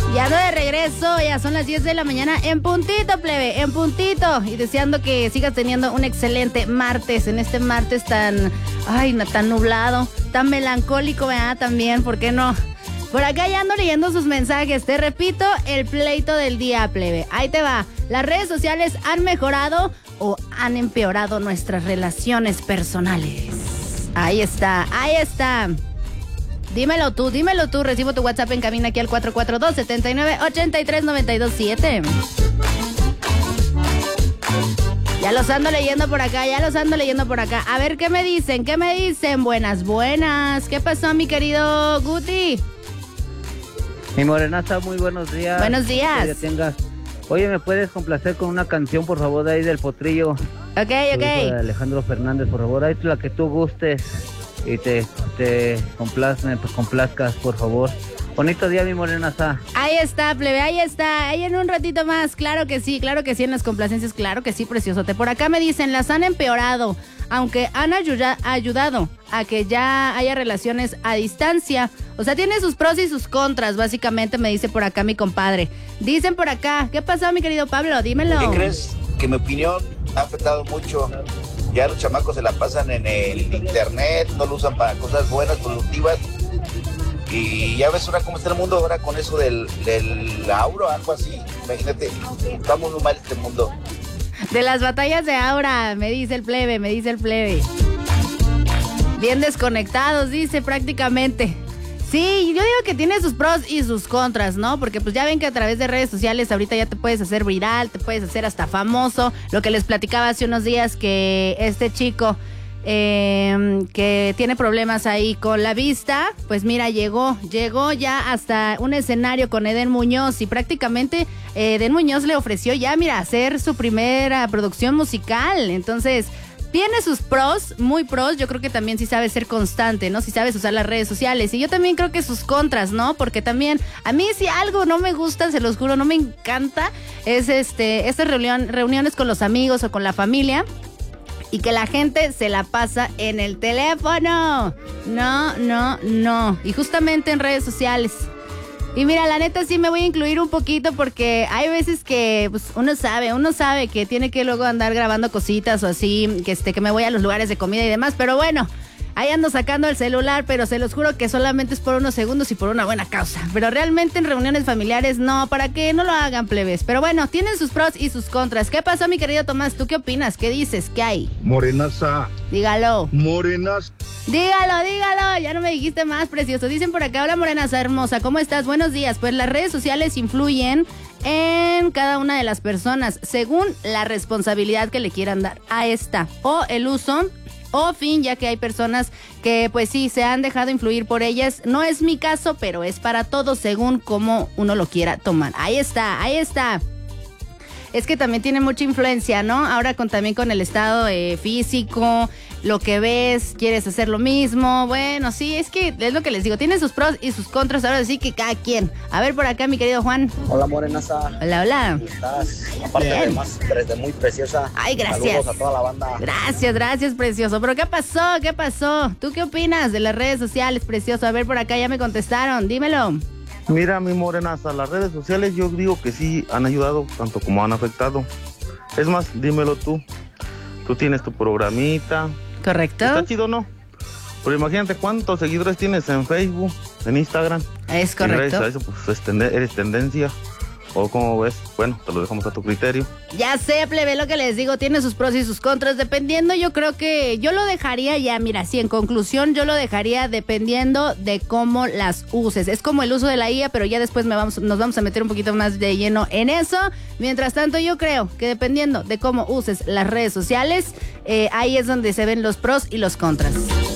Ya ando de regreso, ya son las 10 de la mañana en puntito, plebe, en puntito. Y deseando que sigas teniendo un excelente martes, en este martes tan nublado, tan melancólico, ¿verdad? También, ¿por qué no? Por acá ya ando leyendo sus mensajes. Te repito el pleito del día, plebe. Ahí te va. ¿Las redes sociales han mejorado o han empeorado nuestras relaciones personales? Ahí está, ahí está. Dímelo tú, recibo tu WhatsApp en cabina aquí al 442-79-83-927. Ya los ando leyendo por acá. A ver, ¿qué me dicen? Buenas. ¿Qué pasó, mi querido Guti? Mi morenaza, muy buenos días. Buenos días. Que tengas. Oye, ¿me puedes complacer con una canción, por favor, de ahí del Potrillo? Ok. De Alejandro Fernández, por favor, ahí la que tú gustes. Y te complazcas, por favor. Bonito día, mi morenaza. Ahí está, plebe, ahí está. Ahí en un ratito más, claro que sí, en las complacencias, claro que sí, preciosote. Por acá me dicen, las han empeorado, aunque han ayudado a que ya haya relaciones a distancia. O sea, tiene sus pros y sus contras, básicamente, me dice por acá mi compadre. Dicen por acá, ¿qué pasó, mi querido Pablo? Dímelo. ¿Qué crees? Que mi opinión ha afectado mucho. Ya los chamacos se la pasan en el internet, no lo usan para cosas buenas, productivas. Y ya ves ahora cómo está el mundo ahora con eso del aura, algo así. Imagínate, estamos muy mal este mundo. De las batallas de aura, me dice el plebe. Bien desconectados, dice prácticamente. Sí, yo digo que tiene sus pros y sus contras, ¿no? Porque pues ya ven que a través de redes sociales ahorita ya te puedes hacer viral, te puedes hacer hasta famoso. Lo que les platicaba hace unos días que este chico que tiene problemas ahí con la vista, pues mira, llegó ya hasta un escenario con Eden Muñoz y prácticamente Eden Muñoz le ofreció ya, mira, hacer su primera producción musical. Entonces, tiene sus pros, muy pros. Yo creo que también sí sabes ser constante, ¿no? Si sabes usar las redes sociales. Y yo también creo que sus contras, ¿no? Porque también, a mí si algo no me gusta, se los juro, no me encanta, es estas reuniones con los amigos o con la familia y que la gente se la pasa en el teléfono. No. Y justamente en redes sociales. Y mira, la neta sí me voy a incluir un poquito porque hay veces que pues, uno sabe que tiene que luego andar grabando cositas o así, que me voy a los lugares de comida y demás, pero bueno, ahí ando sacando el celular, pero se los juro que solamente es por unos segundos y por una buena causa. Pero realmente en reuniones familiares no, para que no lo hagan, plebes. Pero bueno, tienen sus pros y sus contras. ¿Qué pasó, mi querido Tomás? ¿Tú qué opinas? ¿Qué dices? ¿Qué hay? Morenaza. Dígalo. Morenaza. Dígalo, ya no me dijiste más, precioso. Dicen por acá, hola morenaza hermosa, ¿cómo estás? Buenos días. Pues las redes sociales influyen en cada una de las personas según la responsabilidad que le quieran dar a esta, o el uso o fin, ya que hay personas que pues sí, se han dejado influir por ellas. No es mi caso, pero es para todos según cómo uno lo quiera tomar. Ahí está. Es que también tiene mucha influencia, ¿no? Ahora también con el estado físico, lo que ves, quieres hacer lo mismo. Bueno, sí, es que es lo que les digo, tiene sus pros y sus contras, ahora sí que cada quien. A ver por acá, mi querido Juan. Hola, morenaza. Hola. ¿Cómo estás? Aparte de más, muy preciosa. Ay, gracias. Saludos a toda la banda. Gracias, precioso. Pero ¿qué pasó? ¿Tú qué opinas de las redes sociales, precioso? A ver por acá, ya me contestaron, dímelo. Mira, mi morenaza, las redes sociales yo digo que sí han ayudado tanto como han afectado. Es más, dímelo tú. Tú tienes tu programita. Correcto. ¿Está chido o no? Pero imagínate cuántos seguidores tienes en Facebook, en Instagram. Es correcto. Y gracias a eso, pues eres tendencia. ¿O cómo ves? Bueno, te lo dejamos a tu criterio. Ya sé, plebe, lo que les digo, tiene sus pros y sus contras, dependiendo. Yo creo que yo lo dejaría ya, mira, sí, en conclusión, yo lo dejaría dependiendo de cómo las uses. Es como el uso de la IA, pero ya después nos vamos a meter un poquito más de lleno en eso. Mientras tanto, yo creo que dependiendo de cómo uses las redes sociales, ahí es donde se ven los pros y los contras.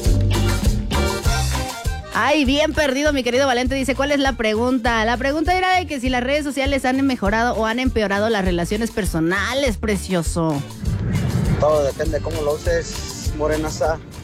Ay, bien perdido, mi querido Valente. Dice, ¿cuál es la pregunta? La pregunta era de que si las redes sociales han mejorado o han empeorado las relaciones personales, precioso. Todo depende de cómo lo uses, morenaza.